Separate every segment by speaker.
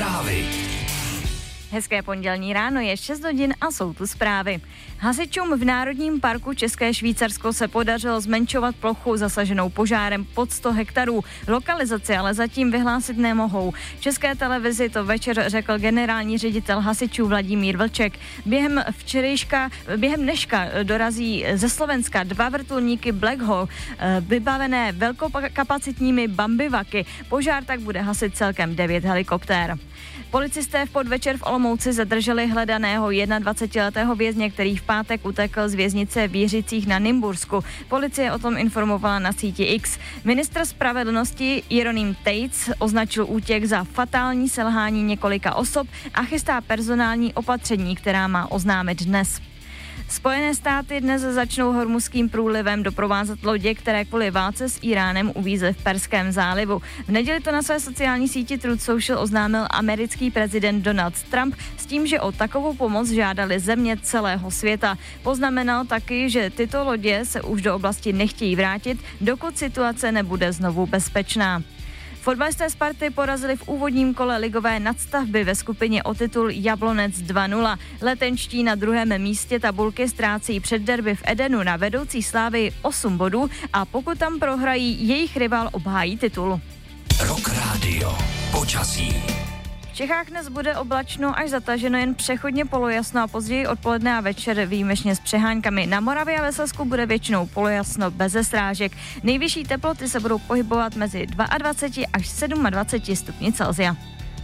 Speaker 1: Zprávy.
Speaker 2: Hezké pondělní ráno, je 6 hodin a jsou tu zprávy. Hasičům v Národním parku České Švýcarsko se podařilo zmenšovat plochu zasaženou požárem pod 100 hektarů. Lokalizaci ale zatím vyhlásit nemohou. České televizi to večer řekl generální ředitel hasičů Vladimír Vlček. Během dneška dorazí ze Slovenska 2 vrtulníky Black Hawk vybavené velkokapacitními bambivaky. Požár tak bude hasit celkem 9 helikoptér. Policisté v podvečer v Olomouci zadrželi hledaného 21letého vězně, který v pátek utekl z věznice v Jiřicích na Nymbursku. Policie o tom informovala na síti X. Ministr spravedlnosti Jeroným Tejc označil útěk za fatální selhání několika osob a chystá personální opatření, která má oznámit dnes. Spojené státy dnes začnou Hormuzským průlivem doprovázet lodě, které kvůli válce s Iránem uvízly v Perském zálivu. V neděli to na své sociální síti Truth Social oznámil americký prezident Donald Trump s tím, že o takovou pomoc žádali země celého světa. Poznamenal taky, že tyto lodě se už do oblasti nechtějí vrátit, dokud situace nebude znovu bezpečná. Fotbalisté Sparty porazili v úvodním kole ligové nadstavby ve skupině o titul Jablonec 2-0. Letenčtí na druhém místě tabulky ztrácí před derby v Edenu na vedoucí Slávy 8 bodů a pokud tam prohrají, jejich rival obhájí titul.
Speaker 1: Rock Radio. Počasí.
Speaker 2: V Čechách dnes bude oblačno až zataženo, jen přechodně polojasno a později odpoledne a večer výjimečně s přeháňkami. Na Moravě a ve Slezsku bude většinou polojasno beze srážek. Nejvyšší teploty se budou pohybovat mezi 22 až 27 stupni Celsia.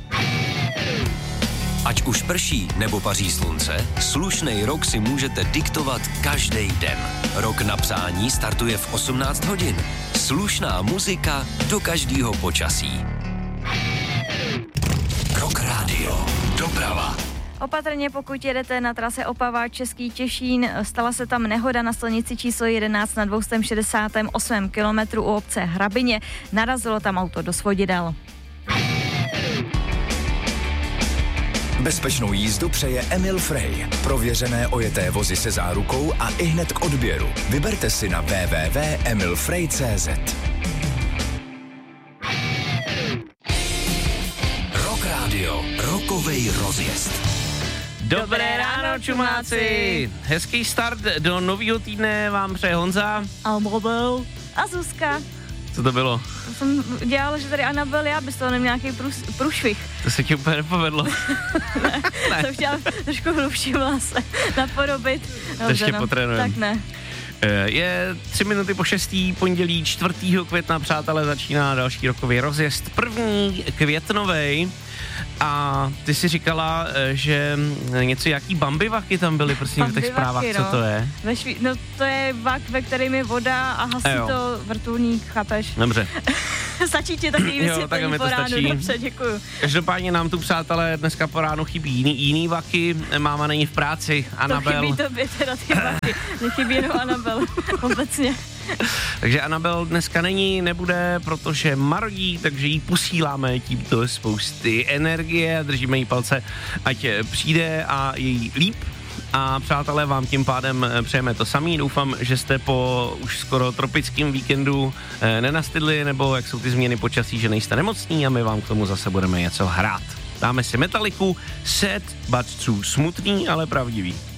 Speaker 1: Ať už prší nebo paří slunce, slušnej rok si můžete diktovat každý den. Rok na přání startuje v 18 hodin. Slušná muzika do každého počasí. Rock Radio. Doprava.
Speaker 2: Opatrně, pokud jedete na trase Opava Český Těšín, stala se tam nehoda na silnici číslo 11 na 268 kilometru u obce Hrabině. Narazilo tam auto do svodidel.
Speaker 3: Bezpečnou jízdu přeje Emil Frey. Prověřené ojeté vozy se zárukou a ihned k odběru. Vyberte si na www.emilfrey.cz.
Speaker 1: Rock Radio. Rokovej rozjezd.
Speaker 4: Dobré ráno, čumáci! Hezký start do nového týdne vám přeje Honza.
Speaker 2: Anabel a Zuzka.
Speaker 4: Co to bylo?
Speaker 2: Jsem dělala, že tady Anabel, já bys toho neměl nějaký průšvih.
Speaker 4: To se ti úplně nepovedlo.
Speaker 2: ne. To chtěla trošku hlubší se napodobit.
Speaker 4: Ještě potrénujeme.
Speaker 2: Tak ne.
Speaker 4: Je 3 minuty po 6. pondělí 4. května, přátelé, začíná další rokový rozjezd. První květnovej. A ty si říkala, že něco, jaký bambivaky tam byly, prosím, v těch zprávách, co to je?
Speaker 2: No to je vak, ve kterým je voda a hasí to vrtulník, chápeš?
Speaker 4: Dobře.
Speaker 2: Stačí ti takový vysvětlení po ránu, dobře, děkuju.
Speaker 4: Každopádně nám tu, přátelé, dneska po ránu chybí jiný vaky, máma není v práci, Anabel.
Speaker 2: To chybí tobě teda ty vaky, nechybí jenom Anabel, obecně.
Speaker 4: Takže Anabel dneska nebude, protože marodí, takže jí posíláme tímto spousty energie, držíme jí palce, ať přijde a je jí líp. A přátelé, vám tím pádem přejeme to samý. Doufám, že jste po už skoro tropickém víkendu nenastydli, nebo jak jsou ty změny počasí, že nejste nemocní a my vám k tomu zase budeme něco hrát. Dáme si Metaliku, sad but true, smutný, ale pravdivý.